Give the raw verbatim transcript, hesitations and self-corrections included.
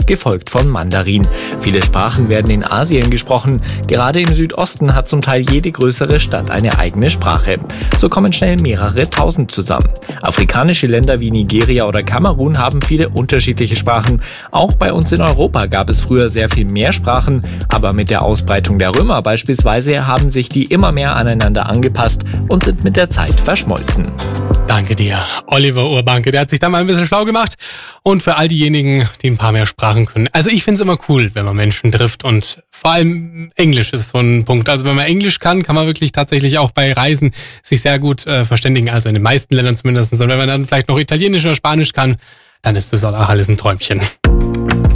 gefolgt von Mandarin. Viele Sprachen werden in Asien gesprochen. Gerade im Südosten hat zum Teil jede größere Stadt eine eigene Sprache. So kommen schnell mehrere tausend zusammen. Afrikanische Länder wie Nigeria oder Kamerun haben viele unterschiedliche Sprachen. Auch bei uns in Europa gab es früher sehr viel mehr Sprachen, aber mit der Ausbreitung der Römer beispielsweise haben sich die immer mehr aneinander angepasst und sind mit der Zeit verschmolzen. Danke dir, Oliver Urbanke. Der hat sich da mal ein bisschen schlau gemacht. Und für all diejenigen, die ein paar mehr Sprachen können. Also ich finde es immer cool, wenn man Menschen trifft. Und vor allem Englisch ist so ein Punkt. Also wenn man Englisch kann, kann man wirklich tatsächlich auch bei Reisen sich sehr gut äh, verständigen. Also in den meisten Ländern zumindest. Und wenn man dann vielleicht noch Italienisch oder Spanisch kann, dann ist das auch alles ein Träumchen.